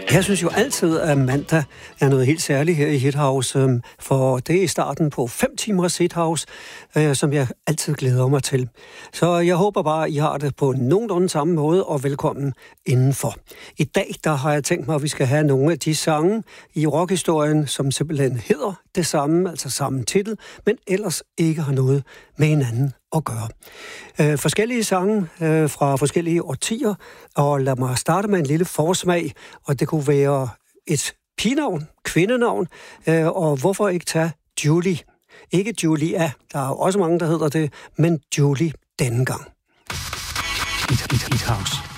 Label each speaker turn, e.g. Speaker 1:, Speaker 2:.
Speaker 1: Jeg synes jo altid, at mandag er noget helt særligt her i Hithouse, for det er starten på 5 timers Hithouse, som jeg altid glæder mig til. Så jeg håber bare, at I har det på nogenlunde samme måde, og velkommen indenfor. I dag der har jeg tænkt mig, at vi skal have nogle af de sange i rockhistorien, som simpelthen hedder det samme, altså samme titel, men ellers ikke har noget med hinanden at gøre. Forskellige sange fra forskellige årtier, og lad mig starte med en lille forsmag, og det kunne være et pigenavn, kvindenavn, og hvorfor ikke tage Julie? Ikke Julia, der er jo også mange, der hedder det, men Julie denne gang.
Speaker 2: Hithouse.